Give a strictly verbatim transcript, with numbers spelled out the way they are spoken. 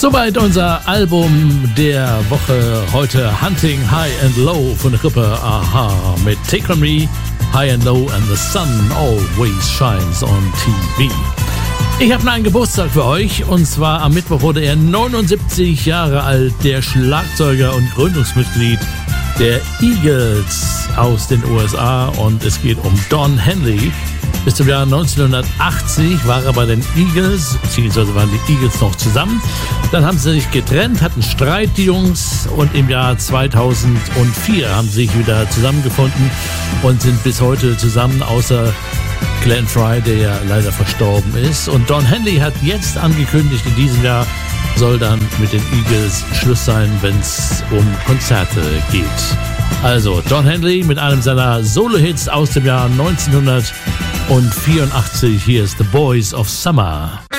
Soweit unser Album der Woche. Heute Hunting High and Low von der Gruppe Aha mit Take On Me, High and Low and the Sun Always Shines on T V. Ich habe einen Geburtstag für euch und zwar am Mittwoch wurde er neunundsiebzig Jahre alt, der Schlagzeuger und Gründungsmitglied der Eagles aus den U S A und es geht um Don Henley. Bis zum Jahr neunzehnhundertachtzig war er bei den Eagles, beziehungsweise waren die Eagles noch zusammen. Dann haben sie sich getrennt, hatten Streit, die Jungs, und im Jahr zweitausendvier haben sie sich wieder zusammengefunden und sind bis heute zusammen, außer Glenn Frey, der ja leider verstorben ist. Und Don Henley hat jetzt angekündigt, in diesem Jahr soll dann mit den Eagles Schluss sein, wenn es um Konzerte geht. Also Don Henley mit einem seiner Solo-Hits aus dem Jahr neunzehnhundertvierundachtzig. Hier ist The Boys of Summer.